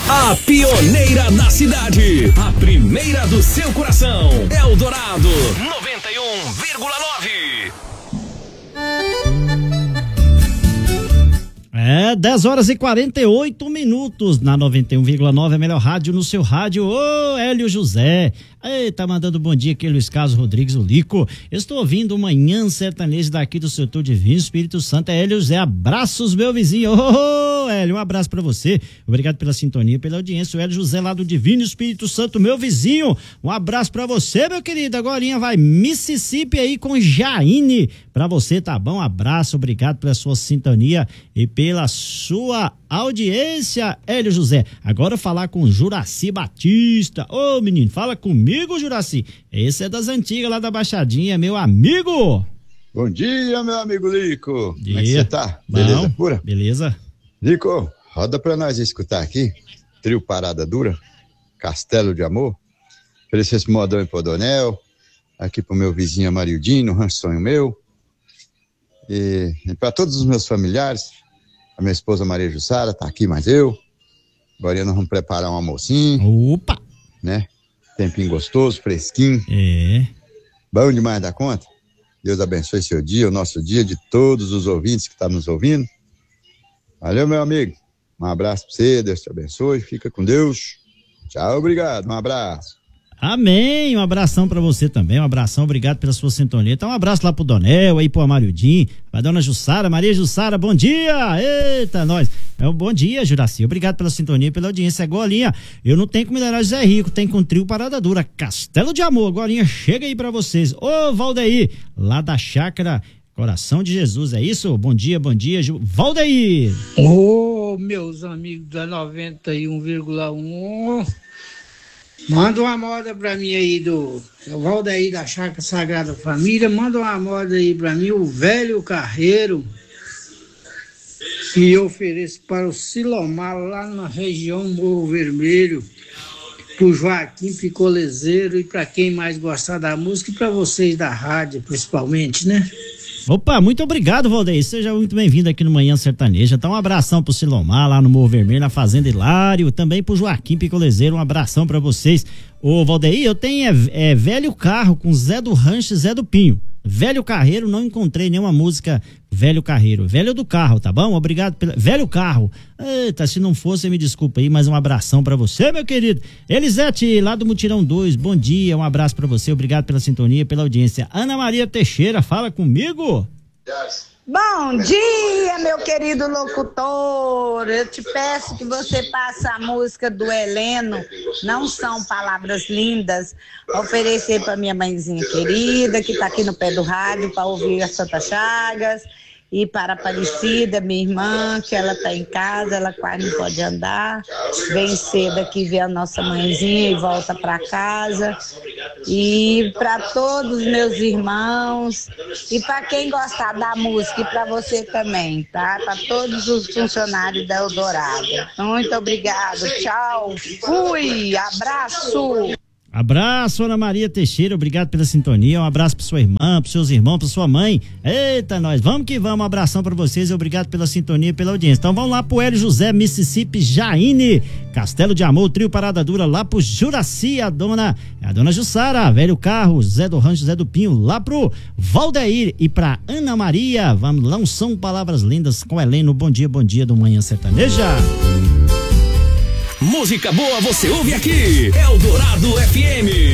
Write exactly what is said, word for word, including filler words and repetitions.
A pioneira na cidade, a primeira do seu coração, Eldorado noventa e um vírgula nove. É, dez horas e quarenta e oito minutos na noventa e um vírgula nove, a melhor rádio no seu rádio. Ô, Hélio José. Ei, tá mandando bom dia aqui, Luiz Carlos Rodrigues, o Lico. Estou ouvindo Manhã Sertaneja daqui do setor Divino Espírito Santo. É Hélio José, abraços, meu vizinho. Ô, ô, Hélio, um abraço pra você. Obrigado pela sintonia, pela audiência. O Hélio José lá do Divino Espírito Santo, meu vizinho. Um abraço pra você, meu querido. Agorinha vai Mississippi aí com Jaine. Pra você, tá bom? Um abraço, obrigado pela sua sintonia e pela sua audiência, Hélio José. Agora falar com Juraci Batista. Ô, menino, fala comigo, Juraci. Esse é das antigas lá da Baixadinha, meu amigo. Bom dia, meu amigo Lico. Dia. Como é que você tá? Bom, beleza pura? Beleza. Lico, roda pra nós escutar aqui. Trio Parada Dura, Castelo de Amor. Oferecer esse modão pro Donel. Aqui pro meu vizinho Amarildinho, rançonho meu. E, e para todos os meus familiares. A minha esposa Maria Jussara tá aqui, mas eu. Agora nós vamos preparar um almocinho. Opa! Né? Tempinho gostoso, fresquinho. É. Bom demais da conta. Deus abençoe seu dia, o nosso dia, de todos os ouvintes que estão nos ouvindo. Valeu, meu amigo. Um abraço pra você, Deus te abençoe. Fica com Deus. Tchau, obrigado. Um abraço. Amém, um abração pra você também, um abração, obrigado pela sua sintonia. Então um abraço lá pro Donel, aí pro Amarildinho, pra dona Jussara, Maria Jussara, bom dia, eita, nós, é um bom dia, Juraci, obrigado pela sintonia, pela audiência. Golinha, eu não tenho como melhorar José Rico, tem com trio Parada Dura, Castelo de Amor. Golinha, chega aí pra vocês. Ô, Valdeir, lá da chácara Coração de Jesus, é isso? Bom dia, bom dia, Ju... Valdeir. Ô, oh, meus amigos da noventa e um vírgula um, manda uma moda pra mim aí do o Valdeir da Chácara Sagrada Família. Manda uma moda aí pra mim, o Velho Carreiro, que eu ofereço para o Silomar lá na região Morro Vermelho, pro Joaquim Picolezeiro e pra quem mais gostar da música e pra vocês da rádio principalmente, né? Opa, muito obrigado, Valdeir. Seja muito bem-vindo aqui no Manhã Sertaneja. Então, um abração pro Silomar, lá no Morro Vermelho, na Fazenda Hilário. Também pro Joaquim Picolezeiro, um abração pra vocês. Ô, Valdeir, eu tenho é, é, Velho Carro com Zé do Rancho e Zé do Pinho. Velho Carreiro, não encontrei nenhuma música Velho Carreiro. Velho do Carro, tá bom? Obrigado pela... Velho Carro. Eita, se não fosse, me desculpa aí, mas um abração pra você, meu querido. Elisete, lá do Mutirão dois, bom dia, um abraço pra você, obrigado pela sintonia, pela audiência. Ana Maria Teixeira, fala comigo. Bom dia, meu querido locutor. Eu te peço que você passe a música do Heleno, Não São Palavras Lindas, oferecer para minha mãezinha querida, que está aqui no pé do rádio, para ouvir a Santa Chagas, e para a Aparecida, minha irmã, que ela está em casa, ela quase não pode andar, vem cedo aqui ver a nossa mãezinha e volta para casa. E para todos os meus irmãos, e para quem gostar da música, e para você também, tá? Para todos os funcionários da Eldorado. Muito obrigado, tchau, fui, abraço. Abraço, Ana Maria Teixeira, obrigado pela sintonia, um abraço pra sua irmã, pros seus irmãos, pra sua mãe. Eita, nós, vamos que vamos, um abração pra vocês e obrigado pela sintonia e pela audiência. Então vamos lá pro Hélio José, Mississippi, Jaine, Castelo de Amor, trio Parada Dura, lá pro Juraci, a dona, a dona Jussara, Velho Carro, Zé do Rancho, Zé do Pinho, lá pro Valdeir e pra Ana Maria. Vamos lá, não são palavras lindas com Heleno. Bom dia, bom dia do Manhã Sertaneja. Música boa você ouve aqui, Eldorado F M.